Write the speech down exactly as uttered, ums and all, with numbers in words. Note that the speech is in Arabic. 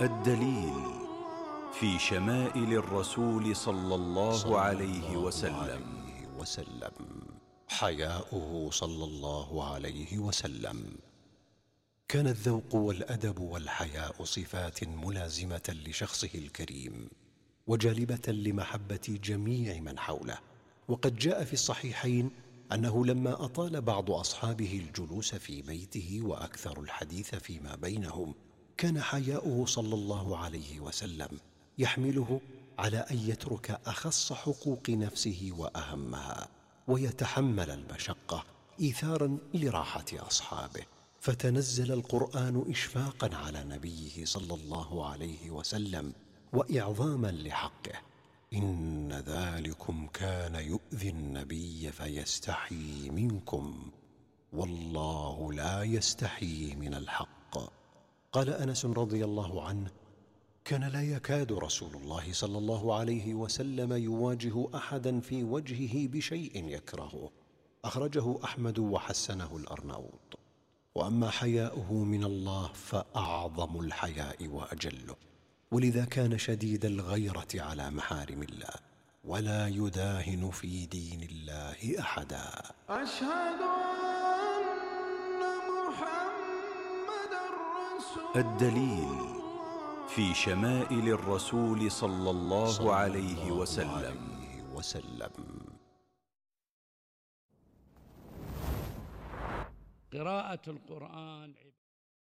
الدليل في شمائل الرسول صلى الله عليه وسلم. وسلم حياؤه صلى الله عليه وسلم. كان الذوق والأدب والحياء صفات ملازمة لشخصه الكريم وجالبة لمحبة جميع من حوله. وقد جاء في الصحيحين أنه لما أطال بعض أصحابه الجلوس في بيته وأكثر الحديث فيما بينهم، كان حياؤه صلى الله عليه وسلم يحمله على أن يترك أخص حقوق نفسه وأهمها ويتحمل المشقة إيثارا لراحة أصحابه. فتنزل القرآن إشفاقا على نبيه صلى الله عليه وسلم وإعظاما لحقه: إن ذلكم كان يؤذي النبي فيستحيي منكم والله لا يستحيي من الحق. قال أنس رضي الله عنه: كان لا يكاد رسول الله صلى الله عليه وسلم يواجه أحدا في وجهه بشيء يكرهه. أخرجه أحمد وحسنه الأرناؤوط. وأما حياؤه من الله فأعظم الحياء وأجله، ولذا كان شديد الغيرة على محارم الله ولا يداهن في دين الله أحدا. أشهد أن محمدًا رسول الدليل في شمائل الرسول صلى الله عليه وسلم. وسلم. قراءة القرآن